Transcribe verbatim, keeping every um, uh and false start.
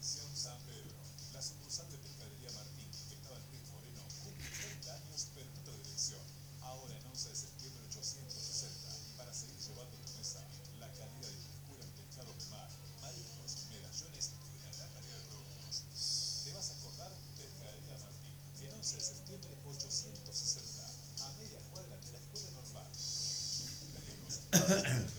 Atención San Pedro, la sucursal de Pescadería Martín, que estaba en Ruiz Moreno, cumple treinta años, pero en otra dirección. Ahora en once de septiembre ochocientos sesenta, para seguir llevando a tu mesa la calidad y frescura en pescados de mar, mariscos, medallones y una gran variedad de productos. ¿Te vas a acordar? Pescadería Martín, en once de septiembre ochocientos sesenta, a media cuadra de la escuela normal. Tenemos